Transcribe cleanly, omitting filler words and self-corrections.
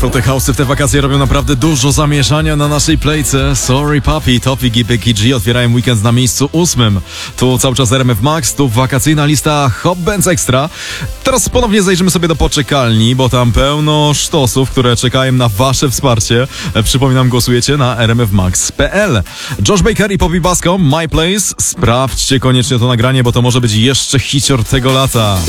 Afro House'y w te wakacje robią naprawdę dużo zamieszania na naszej playce. Sorry Papi, Topic i Becky G otwierają weekend na miejscu 8. Tu cały czas RMF Max, tu wakacyjna lista Hot Bands Extra. Teraz ponownie zajrzymy sobie do poczekalni, bo tam pełno sztosów, które czekają na wasze wsparcie. Przypominam, głosujecie na rmfmax.pl. Josh Baker i Poppy Basco, My Place. Sprawdźcie koniecznie to nagranie, bo to może być jeszcze hicior tego lata.